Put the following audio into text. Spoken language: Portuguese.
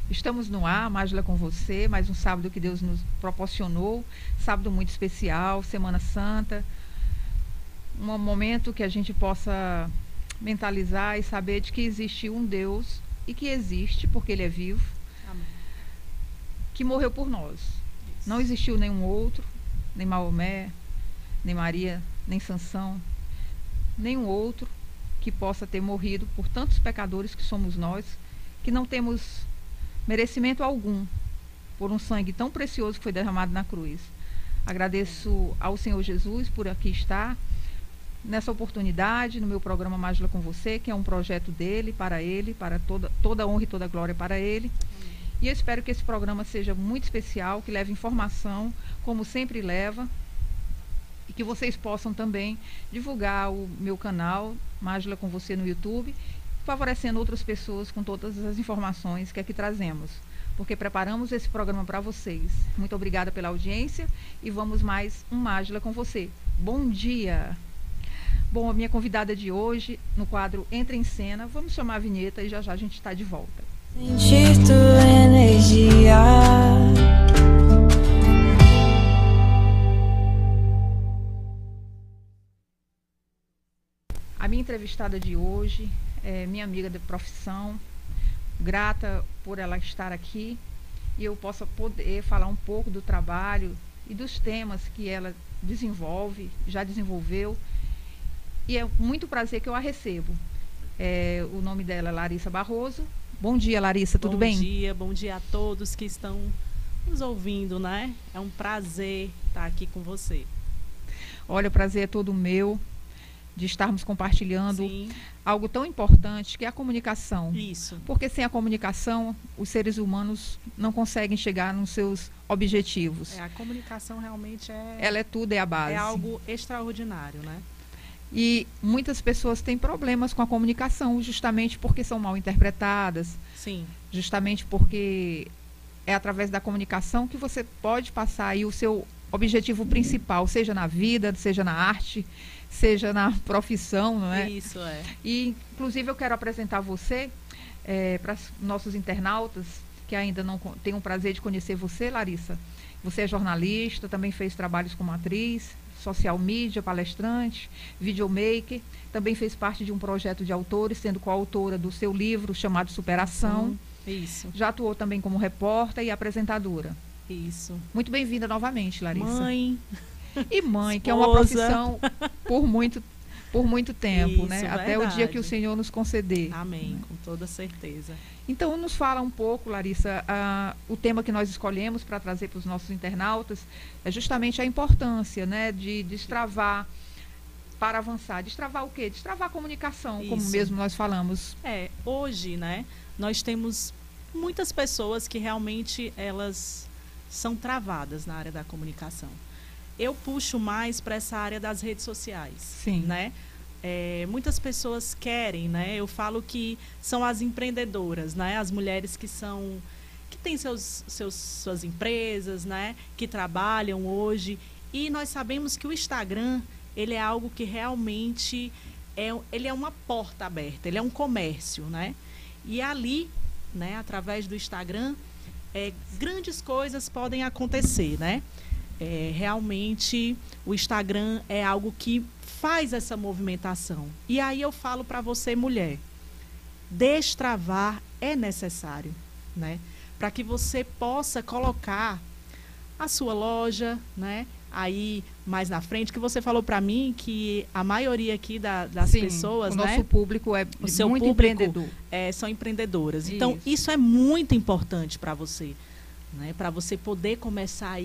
Estamos no ar, Mágila com você, mais um sábado que Deus nos proporcionou, sábado muito especial, Semana Santa, um momento que a gente possa mentalizar e saber de que existe um Deus e que existe, porque Ele é vivo, Amém. que morreu por nós. Isso. Não existiu nenhum outro, nem Maomé, nem Maria, nem Sansão, nenhum outro que possa ter morrido por tantos pecadores que somos nós, que não temos merecimento algum por um sangue tão precioso que foi derramado na cruz. Agradeço ao Senhor Jesus por aqui estar nessa oportunidade, no meu programa Mágila com você, que é um projeto dele, para toda honra e toda glória para ele. E eu espero que esse programa seja muito especial, que leve informação, como sempre leva, e que vocês possam também divulgar o meu canal, Mágila com você, no YouTube, favorecendo outras pessoas com todas as informações que aqui trazemos, porque preparamos esse programa para vocês. Muito obrigada pela audiência e vamos mais um Mágila com você. Bom dia! Bom, a minha convidada de hoje, no quadro Entra em Cena, vamos chamar a vinheta e já já a gente está de volta. Sentir tua energia. A minha entrevistada de hoje é minha amiga de profissão, grata por ela estar aqui e eu possa poder falar um pouco do trabalho e dos temas que ela desenvolve, já desenvolveu, e é muito prazer que eu a recebo. O nome dela é Larissa Barroso. Bom dia, Larissa, tudo bem? Bom dia a todos que estão nos ouvindo, né? É um prazer estar aqui com você. Olha, o prazer é todo meu de estarmos compartilhando Sim. algo tão importante que é a comunicação. Isso. Porque sem a comunicação, os seres humanos não conseguem chegar nos seus objetivos. A comunicação realmente Ela é tudo, é a base. é algo extraordinário, né? E muitas pessoas têm problemas com a comunicação, justamente porque são mal interpretadas, Sim. justamente porque é através da comunicação que você pode passar aí o seu objetivo principal, seja na vida, seja na arte, seja na profissão, não é? Isso é. E, inclusive, eu quero apresentar você para nossos internautas que ainda não têm o prazer de conhecer você, Larissa. Você é jornalista, também fez trabalhos como atriz, social media, palestrante, videomaker, também fez parte de um projeto de autores, sendo coautora do seu livro chamado Superação. Isso. Já atuou também como repórter e apresentadora. Isso. Muito bem-vinda novamente, Larissa. Mãe. E mãe, que é Esposa. uma profissão por muito tempo, Isso, né? Até o dia verdade. que o Senhor nos conceder. Amém, com toda certeza. Então, nos fala um pouco, Larissa, o tema que nós escolhemos para trazer para os nossos internautas é justamente a importância, né, de destravar para avançar. Destravar o quê? Destravar a comunicação, como Isso. mesmo nós falamos. Hoje, né, nós temos muitas pessoas que realmente elas são travadas na área da comunicação. Eu puxo mais para essa área das redes sociais. Sim. Né? Muitas pessoas querem, né? Eu falo que são as empreendedoras, né? As mulheres que têm suas empresas, né? Que trabalham hoje. E nós sabemos que o Instagram, ele é algo que realmente ele é uma porta aberta, ele é um comércio, né? E ali, né? Através do Instagram, grandes coisas podem acontecer, né? Realmente o Instagram é algo que faz essa movimentação. E aí eu falo para você, mulher, destravar é necessário, né? Para que você possa colocar a sua loja, né? Aí mais na frente, que você falou para mim que a maioria aqui das Sim, pessoas, o né? nosso público é O seu muito público empreendedor. São empreendedoras. Isso. Então, isso é muito importante para você, né? Para você poder começar aí